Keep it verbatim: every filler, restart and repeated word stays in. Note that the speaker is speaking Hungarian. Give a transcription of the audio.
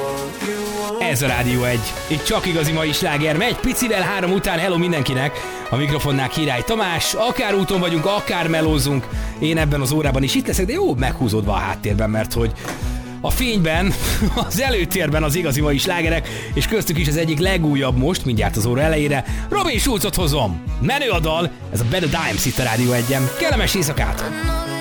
Ez a Rádió egy. Itt csak igazi mai sláger megy, picivel három után. Hello mindenkinek, a mikrofonnál Király Tamás. Akár úton vagyunk, akár melózunk. Én ebben az órában is itt leszek, de jó meghúzódva a háttérben, mert hogy a fényben, az előtérben az igazi mai slágerek, és köztük is az egyik legújabb most, mindjárt az óra elejére, Robin Schulzot hozom. Menő a dal, ez a Better Dimes itt a Rádió egyen. Kellemes éjszakát!